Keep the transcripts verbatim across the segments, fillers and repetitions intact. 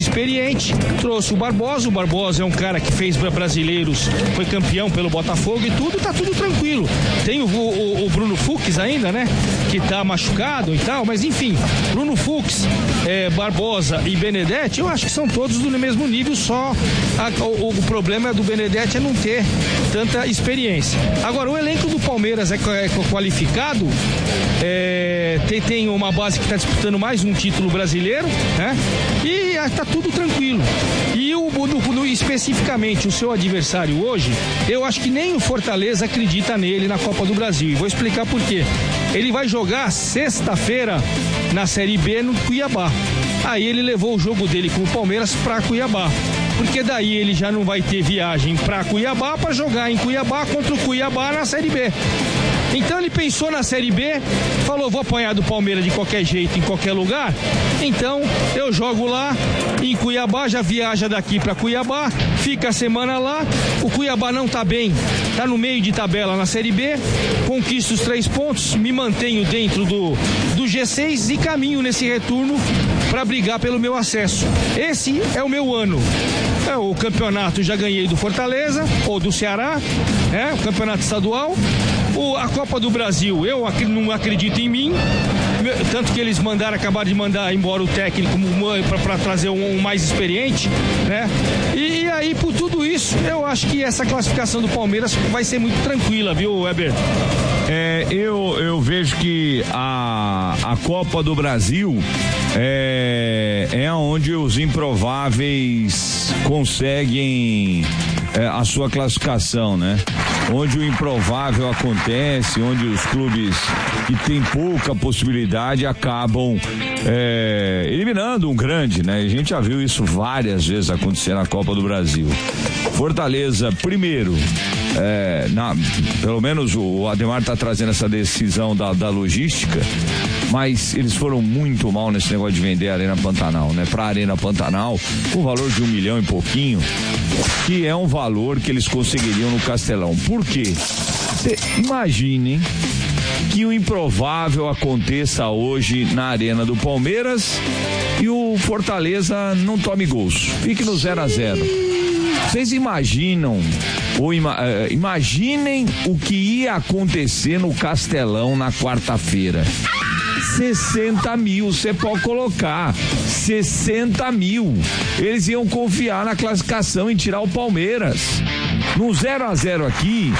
experiente, trouxe o Barbosa. O Barbosa é um cara que fez brasileiros, foi campeão pelo Botafogo e tudo, tá tudo tranquilo. Tem o, o, o Bruno Fux ainda, né? Que tá machucado e tal, mas enfim, Bruno Fux, é, Barbosa e Benedetti, eu acho que são todos do mesmo nível, só a, o, o problema do Benedetti é não ter tanta experiência. Agora, o elenco do Palmeiras é, é qualificado, é, tem, tem uma base que está disputando mais um título brasileiro, né? E está tudo tranquilo. E o, no, no, especificamente o seu adversário hoje, eu acho que nem o Fortaleza acredita nele na Copa do Brasil. E vou explicar por quê. Ele vai jogar sexta-feira na Série B no Cuiabá. Aí ele levou o jogo dele com o Palmeiras para Cuiabá, porque daí ele já não vai ter viagem para Cuiabá para jogar em Cuiabá contra o Cuiabá na Série B. Então ele pensou na Série B, falou, vou apanhar do Palmeiras de qualquer jeito, em qualquer lugar, então eu jogo lá em Cuiabá, já viaja daqui para Cuiabá, fica a semana lá, o Cuiabá não tá bem, tá no meio de tabela na Série B, conquista os três pontos, me mantenho dentro do, do G seis e caminho nesse retorno para brigar pelo meu acesso. Esse é o meu ano. É, o campeonato já ganhei do Fortaleza, ou do Ceará, né? O campeonato estadual. O, a Copa do Brasil, eu ac, não acredito em mim, tanto que eles mandaram, acabaram de mandar embora o técnico para trazer um, um mais experiente, né? E, e aí, por tudo isso, eu acho que essa classificação do Palmeiras vai ser muito tranquila, viu, Weber? É, eu, eu vejo que a, a Copa do Brasil é, é onde os improváveis conseguem é, a sua classificação, né? Onde o improvável acontece, onde os clubes que têm pouca possibilidade acabam é, eliminando um grande, né? A gente já viu isso várias vezes acontecer na Copa do Brasil. Fortaleza, primeiro, é, na, pelo menos o Ademar está trazendo essa decisão da, da logística, mas eles foram muito mal nesse negócio de vender a Arena Pantanal, né? Pra Arena Pantanal, com valor de um milhão e pouquinho, que é um valor que eles conseguiriam no Castelão. Por quê? Cê, imaginem que o improvável aconteça hoje na Arena do Palmeiras e o Fortaleza não tome gols, fique no zero a zero. Vocês imaginam, ou ima, uh, imaginem o que ia acontecer no Castelão na quarta-feira. sessenta mil, você pode colocar sessenta mil. Eles iam confiar na classificação e tirar o Palmeiras. No zero a zero aqui,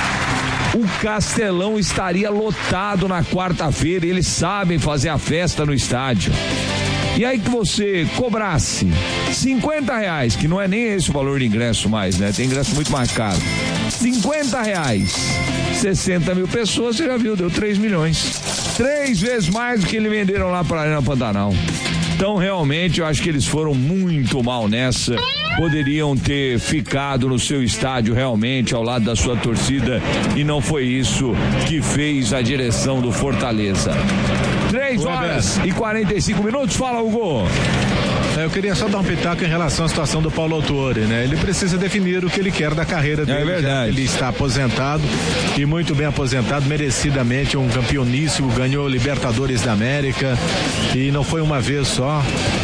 o Castelão estaria lotado na quarta-feira. Eles sabem fazer a festa no estádio. E aí que você cobrasse cinquenta reais, que não é nem esse o valor de ingresso mais, né? Tem ingresso muito mais caro. cinquenta reais, sessenta mil pessoas, você já viu, deu três milhões. Três vezes mais do que eles venderam lá para a Arena Pantanal. Então, realmente, eu acho que eles foram muito mal nessa. Poderiam ter ficado no seu estádio realmente ao lado da sua torcida e não foi isso que fez a direção do Fortaleza. Três horas e quarenta e cinco minutos. Fala, Hugo. Eu queria só dar um pitaco em relação à situação do Paulo Autuori, né? Ele precisa definir o que ele quer da carreira dele. É verdade. Ele está aposentado e muito bem aposentado, merecidamente, um campeoníssimo, ganhou Libertadores da América e não foi uma vez só.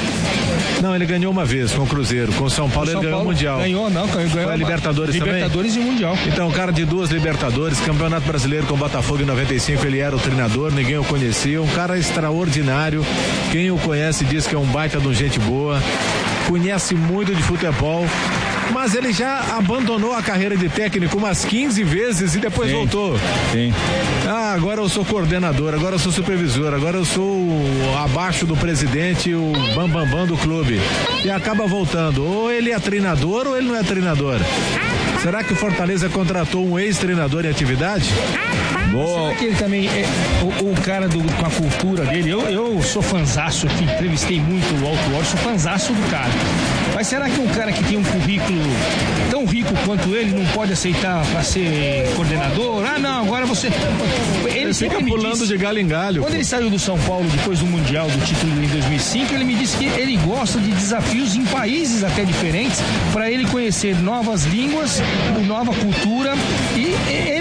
Não, ele ganhou uma vez com o Cruzeiro, com o São Paulo, São ele ganhou o Mundial. Ganhou, não, ganhou, ganhou a Libertadores, Libertadores também? e Mundial. Então, cara de duas Libertadores, Campeonato Brasileiro com o Botafogo em noventa e cinco, ele era o treinador, ninguém o conhecia, um cara extraordinário, quem o conhece diz que é um baita de um gente boa, conhece muito de futebol, mas ele já abandonou a carreira de técnico umas quinze vezes e depois sim, voltou. Sim. Ah, agora eu sou coordenador, agora eu sou supervisor, agora eu sou abaixo do presidente, o bambambam bam, bam do clube. E acaba voltando. Ou ele é treinador ou ele não é treinador. Será que o Fortaleza contratou um ex-treinador em atividade? Boa. Será que ele também é o, o cara do, com a cultura dele? Eu, eu sou fanzaço aqui, entrevistei muito o Autuori, sou fanzaço do cara. Mas será que um cara que tem um currículo tão rico quanto ele não pode aceitar para ser coordenador? Ah, não, agora você... Ele, ele fica pulando disse, de galho em galho. Quando pô. ele saiu do São Paulo depois do Mundial, do título em dois mil e cinco, ele me disse que ele gosta de desafios em países até diferentes para ele conhecer novas línguas, nova cultura, e ele é um cara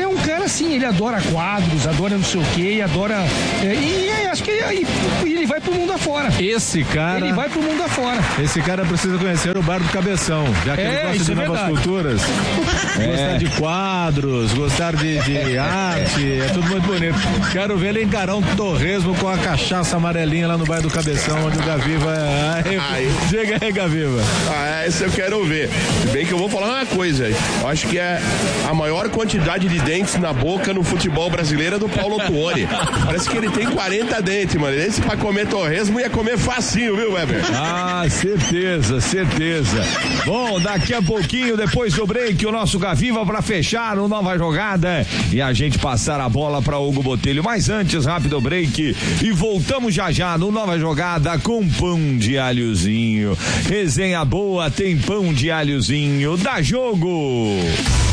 cara sim, ele adora quadros, adora não sei o que, adora. É, e é, acho que ele, ele vai pro mundo afora. Esse cara. Ele vai pro mundo afora. Esse cara precisa conhecer o Bar do Cabeção, já que é, ele gosta de é novas verdade. culturas. É. Gostar de quadros, gostar de, de arte, é tudo muito bonito. Quero ver ele encarar um torresmo com a cachaça amarelinha lá no Bar do Cabeção, onde o Gaviva é. Ai, chega aí, Gaviva. Ah, esse eu quero ver. Se bem que eu vou falar uma coisa, eu acho que é a maior quantidade de dentes na boca no futebol brasileiro é do Paulo Tuori. Parece que ele tem quarenta dentes, mano. Esse pra comer torresmo ia comer facinho, viu, Weber? Ah, certeza, certeza. Bom, daqui a pouquinho, depois do break, o nosso Gaviva pra fechar o Nova Jogada e a gente passar a bola pra Hugo Botelho. Mas antes, rápido break e voltamos já já no Nova Jogada com pão de alhozinho. Resenha boa, tem pão de alhozinho. Dá jogo!